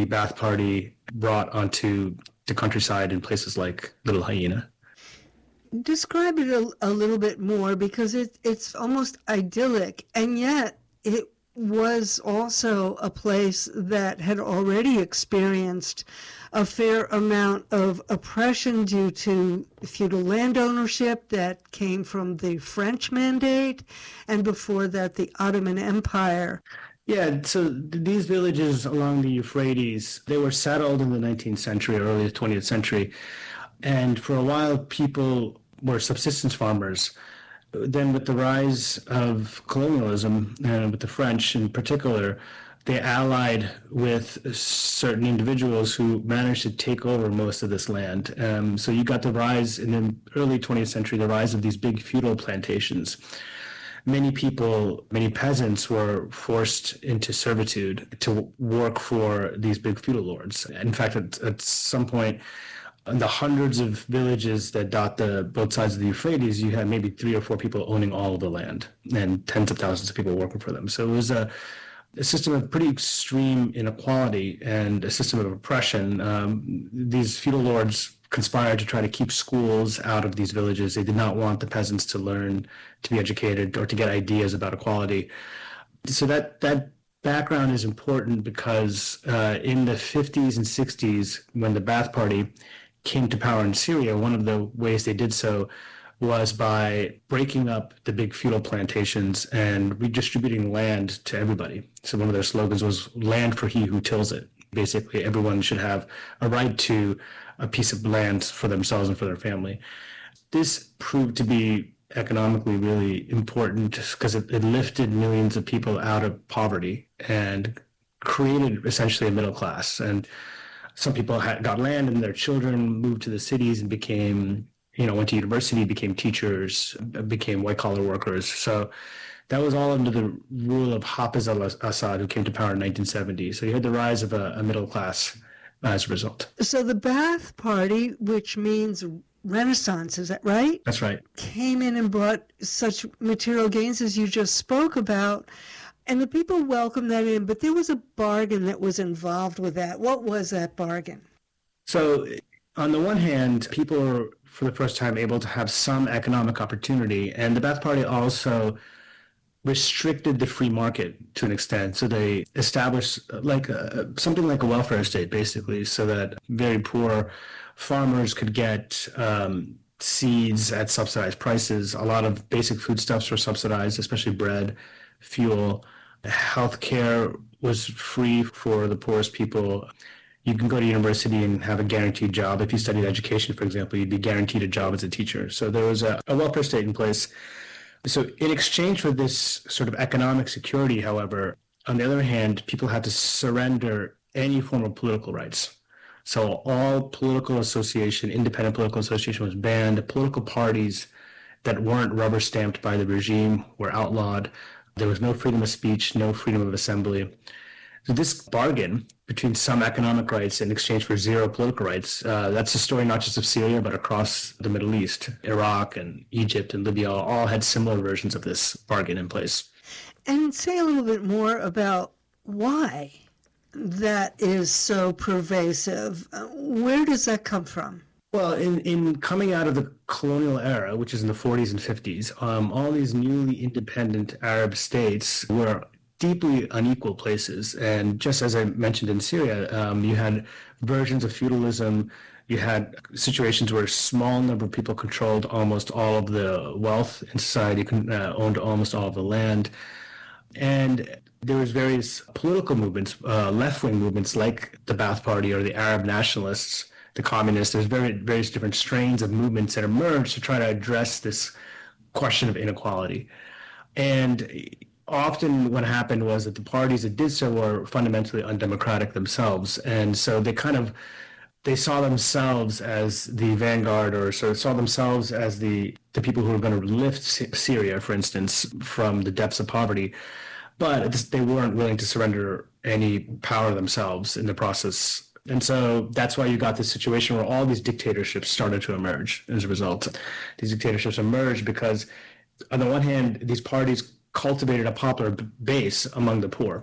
the Ba'ath Party brought onto the countryside in places like Little Hyena. Describe it a little bit more, because it's almost idyllic, and yet it was also a place that had already experienced a fair amount of oppression due to feudal land ownership that came from the French Mandate, and before that the Ottoman Empire. Yeah, so these villages along the Euphrates, they were settled in the 19th century, early 20th century, and for a while people were subsistence farmers. Then with the rise of colonialism, and with the French in particular, they allied with certain individuals who managed to take over most of this land. So you got the rise in the early 20th century, the rise of these big feudal plantations. Many people, many peasants were forced into servitude to work for these big feudal lords. In fact, at some point, in the hundreds of villages that dot both sides of the Euphrates, you had maybe 3 or 4 people owning all of the land and tens of thousands of people working for them. So it was a system of pretty extreme inequality and a system of oppression. These feudal lords conspired to try to keep schools out of these villages. They did not want the peasants to learn, to be educated, or to get ideas about equality. So that background is important because in the 50s and 60s, when the Ba'ath Party came to power in Syria, one of the ways they did so was by breaking up the big feudal plantations and redistributing land to everybody. So one of their slogans was "Land for he who tills it." Basically, everyone should have a right to a piece of land for themselves and for their family. This proved to be economically really important because it lifted millions of people out of poverty and created essentially a middle class. And some people got land, and their children moved to the cities and became, went to university, became teachers, became white-collar workers. So that was all under the rule of Hafez al-Assad, who came to power in 1970. So you had the rise of a middle class as a result. So the Ba'ath Party, which means Renaissance, is that right? That's right. Came in and brought such material gains as you just spoke about. And the people welcomed that in, but there was a bargain that was involved with that. What was that bargain? So on the one hand, people were, for the first time, able to have some economic opportunity. And the Ba'ath Party also restricted the free market to an extent. So they established something like a welfare state, basically, so that very poor farmers could get seeds at subsidized prices. A lot of basic foodstuffs were subsidized, especially bread, fuel. Healthcare was free for the poorest people. You can go to university and have a guaranteed job. If you studied education, for example, you'd be guaranteed a job as a teacher. So there was a welfare state in place. So in exchange for this sort of economic security, however, on the other hand, people had to surrender any form of political rights. So all political association, independent political association was banned. Political parties that weren't rubber stamped by the regime were outlawed. There was no freedom of speech, no freedom of assembly. So this bargain between some economic rights in exchange for zero political rights, that's a story not just of Syria, but across the Middle East. Iraq and Egypt and Libya all had similar versions of this bargain in place. And say a little bit more about why that is so pervasive. Where does that come from? Well, in coming out of the colonial era, which is in the 40s and 50s, all these newly independent Arab states were deeply unequal places. And just as I mentioned in Syria, you had versions of feudalism. You had situations where a small number of people controlled almost all of the wealth in society, owned almost all of the land. And there was various political movements, left-wing movements like the Ba'ath Party or the Arab nationalists, the communists. There's various different strains of movements that emerged to try to address this question of inequality. And often what happened was that the parties that did so were fundamentally undemocratic themselves. And so they saw themselves as the vanguard, or sort of saw themselves as the people who were going to lift Syria, for instance, from the depths of poverty. But they weren't willing to surrender any power themselves in the process. And so that's why you got this situation where all these dictatorships started to emerge as a result. These dictatorships emerged because, on the one hand, these parties cultivated a popular base among the poor,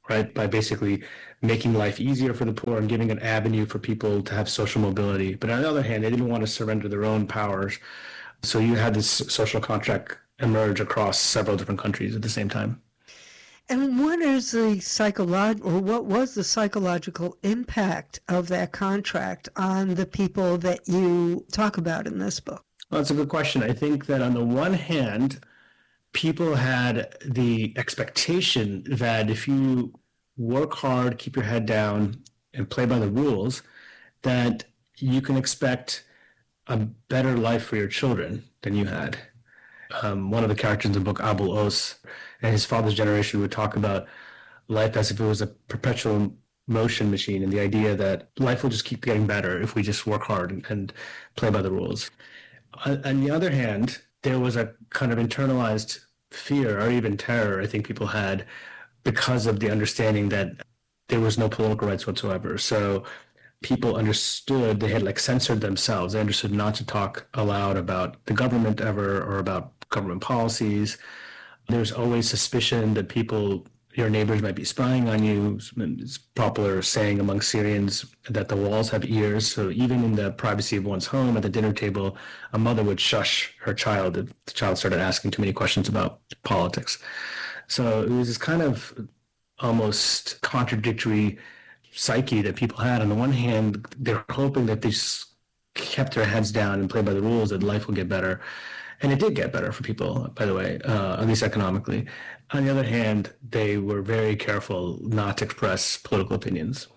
right? By basically making life easier for the poor and giving an avenue for people to have social mobility. But on the other hand, they didn't want to surrender their own powers. So you had this social contract emerge across several different countries at the same time. And what is what was the psychological impact of that contract on the people that you talk about in this book? Well, that's a good question. I think that on the one hand, people had the expectation that if you work hard, keep your head down, and play by the rules, that you can expect a better life for your children than you had. One of the characters in the book, Abul Os, and his father's generation would talk about life as if it was a perpetual motion machine, and the idea that life will just keep getting better if we just work hard and play by the rules. On the other hand, there was a kind of internalized fear or even terror I think people had because of the understanding that there was no political rights whatsoever. So people understood, they had like censored themselves. They understood not to talk aloud about the government ever or about government policies. There's always suspicion that people, your neighbors might be spying on you. It's popular saying among Syrians that the walls have ears. So even in the privacy of one's home at the dinner table, a mother would shush her child if the child started asking too many questions about politics. So it was this kind of almost contradictory psyche that people had. On the one hand, they're hoping that they kept their heads down and played by the rules, that life will get better. And it did get better for people, by the way, at least economically. On the other hand, they were very careful not to express political opinions.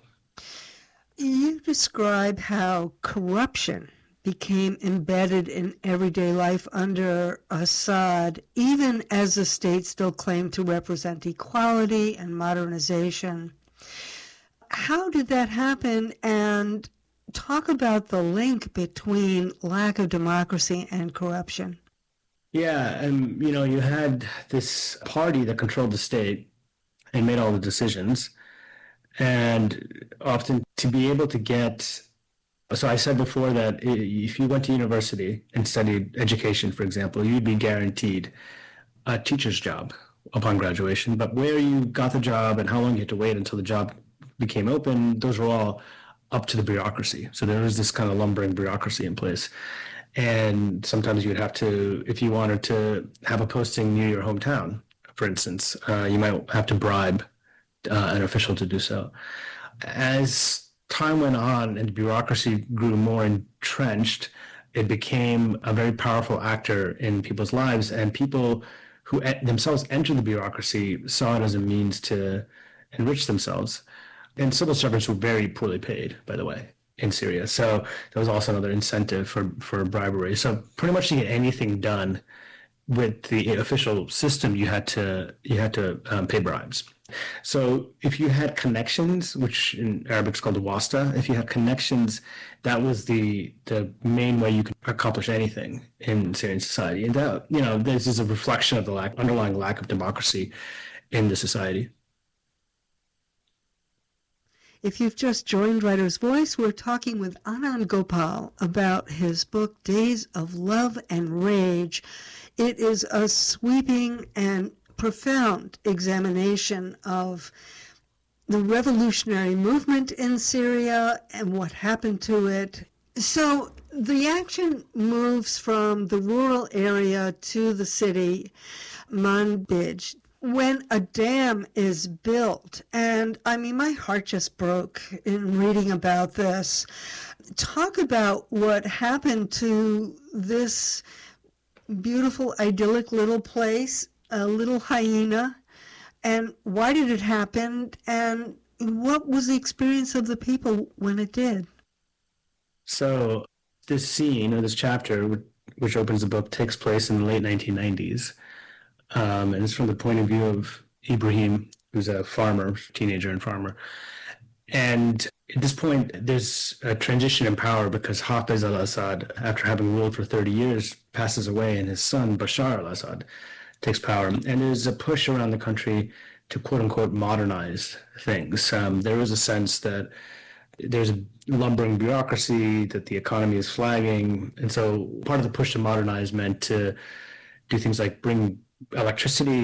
You describe how corruption became embedded in everyday life under Assad, even as the state still claimed to represent equality and modernization. How did that happen? And talk about the link between lack of democracy and corruption. Yeah, and you had this party that controlled the state and made all the decisions. And often to be able to get, so I said before that if you went to university and studied education, for example, you'd be guaranteed a teacher's job upon graduation. But where you got the job and how long you had to wait until the job became open, those were all up to the bureaucracy. So there was this kind of lumbering bureaucracy in place. And sometimes you would have to, if you wanted to have a posting near your hometown, for instance, you might have to bribe an official to do so. As time went on and bureaucracy grew more entrenched, it became a very powerful actor in people's lives, and people who themselves entered the bureaucracy saw it as a means to enrich themselves. And civil servants were very poorly paid, by the way, in Syria. So there was also another incentive for bribery. So pretty much to get anything done with the official system, you had to pay bribes. So if you had connections, which in Arabic is called the wasta, if you had connections, that was the main way you could accomplish anything in Syrian society. And that, this is a reflection of the underlying lack of democracy in the society. If you've just joined Writer's Voice, we're talking with Anand Gopal about his book, Days of Love and Rage. It is a sweeping and profound examination of the revolutionary movement in Syria and what happened to it. So the action moves from the rural area to the city, Manbij, when a dam is built. And I mean, my heart just broke in reading about this. Talk about what happened to this beautiful, idyllic little place, a little hyena, and why did it happen, and what was the experience of the people when it did? So this scene, or this chapter, which opens the book, takes place in the late 1990s. And it's from the point of view of Ibrahim, who's a farmer, teenager and farmer. And at this point, there's a transition in power because Hafez al-Assad, after having ruled for 30 years, passes away, and his son, Bashar al-Assad, takes power. And there's a push around the country to, quote unquote, modernize things. There is a sense that there's a lumbering bureaucracy, that the economy is flagging. And so part of the push to modernize meant to do things like bring electricity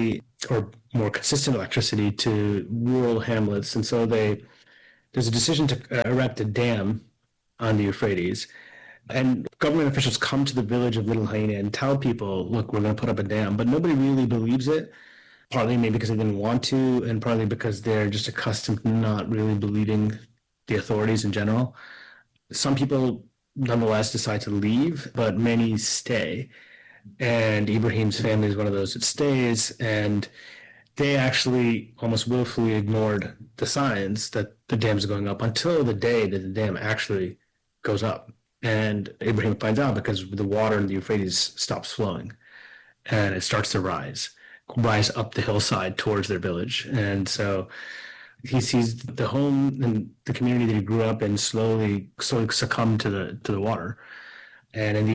or more consistent electricity to rural hamlets. And so there's a decision to erect a dam on the Euphrates. And government officials come to the village of Little Haina and tell people, look, we're going to put up a dam. But nobody really believes it, partly maybe because they didn't want to, and partly because they're just accustomed to not really believing the authorities in general. Some people nonetheless decide to leave, but many stay. And Ibrahim's family is one of those that stays. And they actually almost willfully ignored the signs that the dams are going up until the day that the dam actually goes up. And Ibrahim finds out because the water in the Euphrates stops flowing and it starts to rise up the hillside towards their village. And so he sees the home and the community that he grew up in slowly succumb to the water. And in the